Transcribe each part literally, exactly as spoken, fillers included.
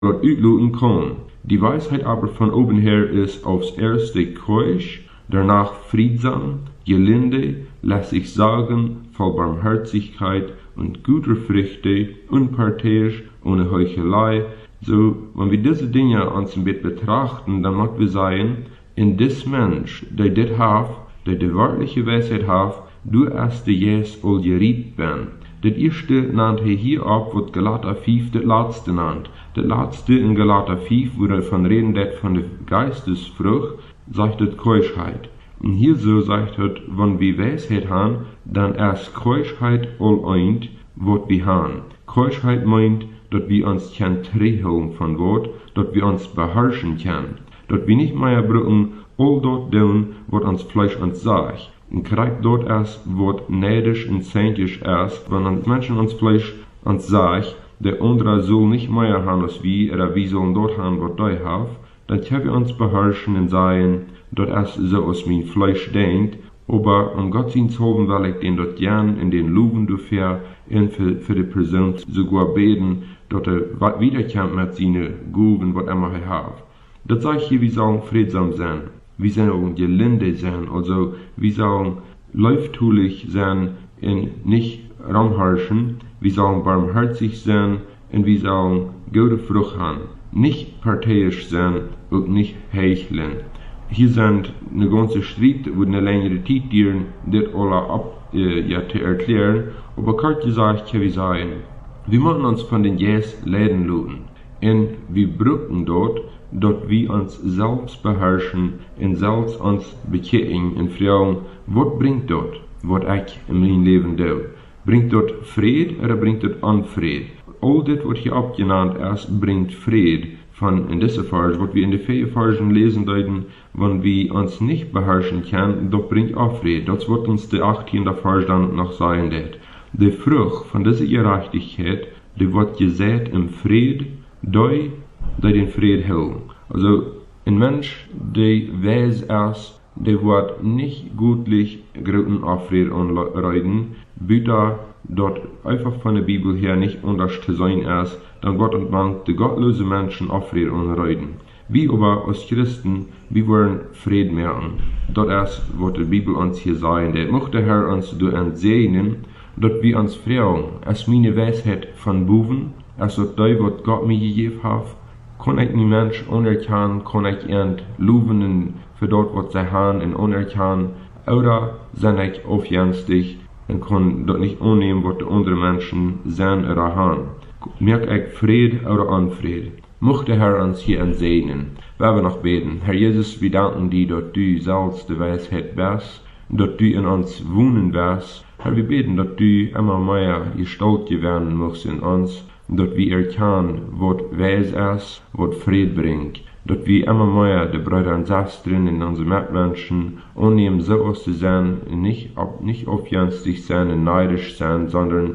Gott uitloten kann. Die Weisheit aber von oben her ist aufs erste keusch, danach friedsam, gelinde, lässt sich sagen, voll Barmherzigkeit und guter Früchte, unparteiisch, ohne Heuchelei. So, wenn wir diese Dinge uns im Bett betrachten, dann möchten wir sagen, in dis Mensch, der dit hat, der die wörtliche Weisheit hat, du erst der Jes all geriet ben. Das erste nannt er hier ab, wird Galater fünf das letzte nannt. Das letzte in Galater fünf, wo er von reden det von der Geistesfrucht, sagt das Keuschheit. Und hier so sagt er, wenn wir Weisheit haben, dann erst Keuschheit all eint, wird wir haben. Keuschheit meint, dass wir uns kein Treholen von Wort, dass wir uns beherrschen können. Dass wir nicht mehr brauchen, all dort tun, was uns Fleisch uns sagt. Und kriegt dort erst, was neidisch und seintisch erst, wenn uns Menschen uns Fleisch uns sagt, der andere soll nicht mehr haben als wir, oder wir sollen dort haben, was die haben, dann können wir uns beherrschen und sagen, dass erst so aus mein Fleisch denkt, aber um Gott sein Zoben will ich den dort gern in den Luven dafür und für, für die Person sogar beten, dass er wiederkommt mit seinen Guben, was immer er hat. Das sage ich hier, wir sollen friedsam sein. Wir sollen gelinde sein, also wir sollen läuftulich sein und nicht ramharschen. Wir sollen barmherzig sein und wir sollen gute Frucht haben. Nicht parteiisch sein und nicht heucheln. Hier sind eine ganze Streit, wo eine längere Zeit dauern, das alle ab, äh, ja, zu erklären. Aber kurz gesagt kann ich sagen, wir müssen uns von den Jes leiden lassen. Und wir brauchen dort, dass wir uns selbst beherrschen und selbst uns bekehren und fragen, was bringt dort, was ich in meinem Leben tue? Bringt dort Fried oder bringt dort Unfried? All das, was hier abgenannt ist, bringt Fried. Von in dieser Vers, was wir in den vier Versen lesen deuten, wenn wir uns nicht beherrschen können, doch bringt auch Fried. Das wird uns der achtzehnte Vers dann noch sagen. Die Frucht von dieser Gerechtigkeit, die wird gesät im Fried, die, die den Fried hält. Also, ein Mensch, der weiß es, der wird nicht gutlich großen Aufried anreiten, bitte dort einfach von der Bibel her nicht anders zu sein ist, dann Gott und man die gottlose Menschen Aufried anreiten. Wir aber als Christen, wir wollen Frieden merken. Das ist, was die Bibel uns hier sagt. Der möchte der Herr uns durch entsegnen, dass wir uns fragen, ist meine Weisheit von Buben, ist das, was Gott mir gegeben hat? Kann ich einen Mensch anerkennen, kann ich ihn loben für dort, was sie haben, und anerkennen, oder sind ich aufjänstig und kann dort nicht annehmen, was die anderen Menschen sind oder haben? Merke ich Fried oder Unfried? Möchte der Herr uns hier entsegnen. Wir werden noch beten. Herr Jesus, wir danken dir, dass du selbst die Weisheit bist, dass du in uns wohnen wirst. Herr, wir beten, dass du immer mehr Gestalt werden musst in uns, dass wir erkennen, was Weis ist, was Fried bringt, dass wir immer mehr die Brüder und Schwestern in unseren Mitmenschen annehmen, so aus zu sein, nicht, nicht aufjänstig sein und neidisch sein, sondern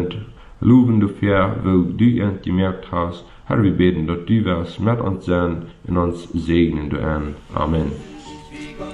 loben dafür, wo du ihn gemerkt hast. Herr, wir beten, dass du wirst mit uns sein und uns segnen. Amen.